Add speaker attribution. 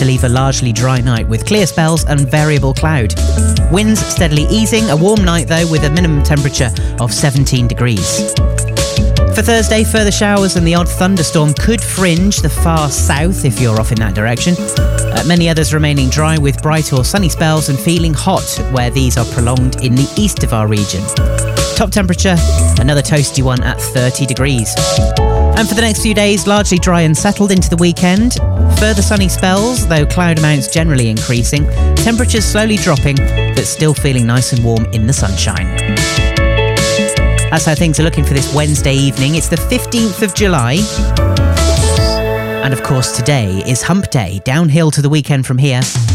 Speaker 1: to leave a largely dry night with clear spells and variable cloud. Winds steadily easing, a warm night though with a minimum temperature of 17 degrees. For Thursday, further showers and the odd thunderstorm could fringe the far south if you're off in that direction. Many others remaining dry with bright or sunny spells and feeling hot where these are prolonged in the east of our region. Top temperature, another toasty one at 30 degrees. And for the next few days, largely dry and settled into the weekend. Further sunny spells, though cloud amounts generally increasing. Temperatures slowly dropping, but still feeling nice and warm in the sunshine. That's how things are looking for this Wednesday evening. It's the 15th of July. And of course, today is Hump Day. Downhill to the weekend from here.